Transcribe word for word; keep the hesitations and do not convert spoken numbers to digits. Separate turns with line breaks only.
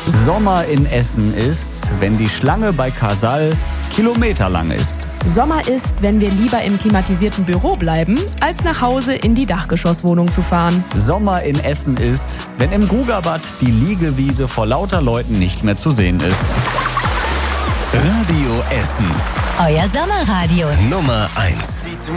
Sommer in Essen ist, wenn die Schlange bei Casall kilometerlang ist.
Sommer ist, wenn wir lieber im klimatisierten Büro bleiben, als nach Hause in die Dachgeschosswohnung zu fahren.
Sommer in Essen ist, wenn im Gugabad die Liegewiese vor lauter Leuten nicht mehr zu sehen ist.
Radio Essen.
Euer Sommerradio.
Nummer eins.